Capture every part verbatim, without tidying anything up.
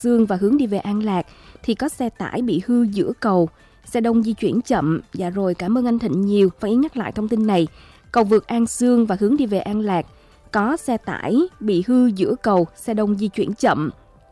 Sương và hướng đi về An Lạc thì có xe tải bị hư giữa cầu, xe đông di chuyển chậm. Dạ rồi, cảm ơn anh Thịnh nhiều. Phản ánh nhắc lại thông tin này. Cầu vượt An Sương và hướng đi về An Lạc có xe tải bị hư giữa cầu, xe đông di chuyển chậm.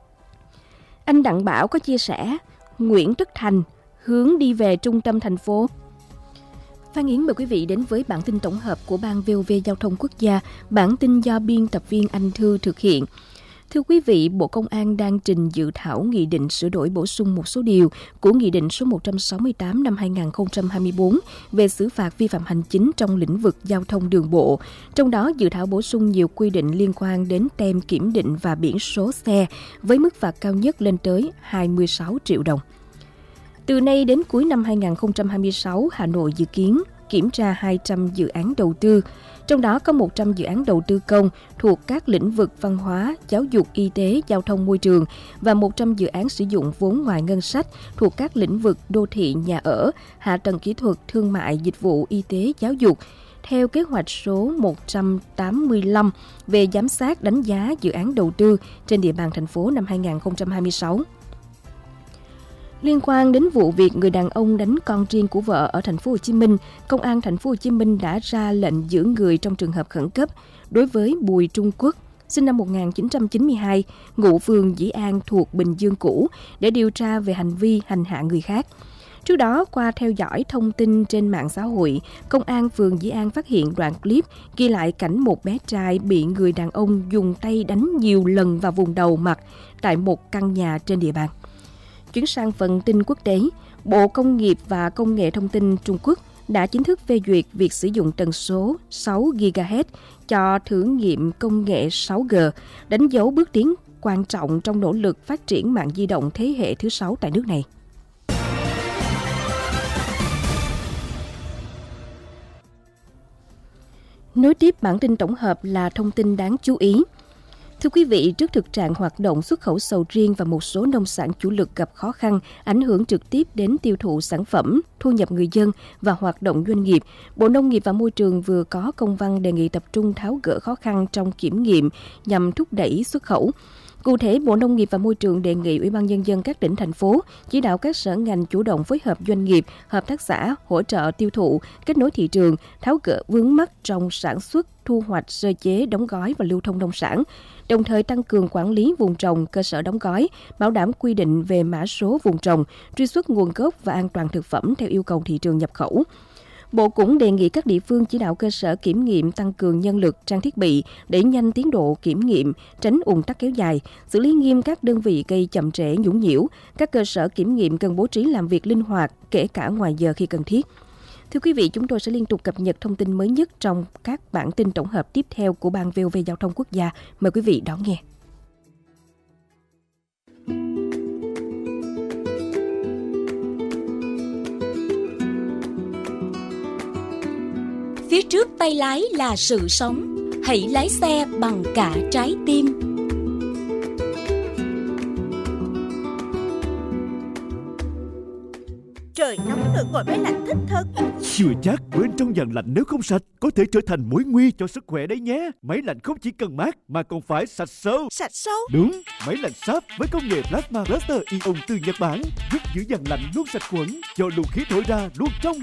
Anh Đặng Bảo có chia sẻ, Nguyễn Tất Thành, hướng đi về trung tâm thành phố. Phan Yến mời quý vị đến với bản tin tổng hợp của Ban vê o vê Giao thông Quốc gia, bản tin do biên tập viên Anh Thư thực hiện. Thưa quý vị, Bộ Công an đang trình dự thảo nghị định sửa đổi bổ sung một số điều của Nghị định số một trăm sáu mươi tám năm hai nghìn không trăm hai mươi tư về xử phạt vi phạm hành chính trong lĩnh vực giao thông đường bộ. Trong đó, dự thảo bổ sung nhiều quy định liên quan đến tem kiểm định và biển số xe với mức phạt cao nhất lên tới hai mươi sáu triệu đồng. Từ nay đến cuối năm hai nghìn không trăm hai mươi sáu, Hà Nội dự kiến kiểm tra hai trăm dự án đầu tư, trong đó có một trăm dự án đầu tư công thuộc các lĩnh vực văn hóa, giáo dục, y tế, giao thông môi trường và một trăm dự án sử dụng vốn ngoài ngân sách thuộc các lĩnh vực đô thị, nhà ở, hạ tầng kỹ thuật, thương mại, dịch vụ, y tế, giáo dục. Theo kế hoạch số một trăm tám mươi lăm về giám sát đánh giá dự án đầu tư trên địa bàn thành phố năm hai nghìn không trăm hai mươi sáu. Liên quan đến vụ việc người đàn ông đánh con riêng của vợ ở thành phố Hồ Chí Minh, Công an thành phố Hồ Chí Minh đã ra lệnh giữ người trong trường hợp khẩn cấp đối với Bùi Trung Quốc, sinh năm một nghìn chín trăm chín mươi hai, ngụ phường Dĩ An thuộc Bình Dương cũ, để điều tra về hành vi hành hạ người khác. Trước đó, qua theo dõi thông tin trên mạng xã hội, Công an phường Dĩ An phát hiện đoạn clip ghi lại cảnh một bé trai bị người đàn ông dùng tay đánh nhiều lần vào vùng đầu mặt tại một căn nhà trên địa bàn. Chuyển sang phần tin quốc tế, Bộ Công nghiệp và Công nghệ Thông tin Trung Quốc đã chính thức phê duyệt việc sử dụng tần số sáu gi ga héc cho thử nghiệm công nghệ sáu G, đánh dấu bước tiến quan trọng trong nỗ lực phát triển mạng di động thế hệ thứ sáu tại nước này. Nối tiếp bản tin tổng hợp là thông tin đáng chú ý. Thưa quý vị, trước thực trạng hoạt động xuất khẩu sầu riêng và một số nông sản chủ lực gặp khó khăn, ảnh hưởng trực tiếp đến tiêu thụ sản phẩm, thu nhập người dân và hoạt động doanh nghiệp, Bộ Nông nghiệp và Môi trường vừa có công văn đề nghị tập trung tháo gỡ khó khăn trong kiểm nghiệm nhằm thúc đẩy xuất khẩu. Cụ thể, Bộ Nông nghiệp và Môi trường đề nghị Ủy ban Nhân dân các tỉnh, thành phố chỉ đạo các sở ngành chủ động phối hợp doanh nghiệp, hợp tác xã, hỗ trợ tiêu thụ, kết nối thị trường, tháo gỡ vướng mắc trong sản xuất, thu hoạch, sơ chế, đóng gói và lưu thông nông sản, đồng thời tăng cường quản lý vùng trồng, cơ sở đóng gói, bảo đảm quy định về mã số vùng trồng, truy xuất nguồn gốc và an toàn thực phẩm theo yêu cầu thị trường nhập khẩu. Bộ cũng đề nghị các địa phương chỉ đạo cơ sở kiểm nghiệm tăng cường nhân lực, trang thiết bị, đẩy nhanh tiến độ kiểm nghiệm, tránh ùn tắc kéo dài, xử lý nghiêm các đơn vị gây chậm trễ, nhũng nhiễu. Các cơ sở kiểm nghiệm cần bố trí làm việc linh hoạt, kể cả ngoài giờ khi cần thiết. Thưa quý vị, chúng tôi sẽ liên tục cập nhật thông tin mới nhất trong các bản tin tổng hợp tiếp theo của Ban vê o vê Giao thông Quốc gia. Mời quý vị đón nghe. Phía trước tay lái là sự sống, hãy lái xe bằng cả trái tim. Trời nóng được ngồi máy lạnh thích thân. Chưa chắc, bên trong dàn lạnh nếu không sạch có thể trở thành mối nguy cho sức khỏe đấy nhé. Máy lạnh không chỉ cần mát mà còn phải sạch sâu. Sạch sâu? Đúng, máy lạnh Sharp với công nghệ Plasma Cluster Ion từ Nhật Bản giúp giữ dàn lạnh luôn sạch khuẩn, cho luồng khí thổi ra luôn trong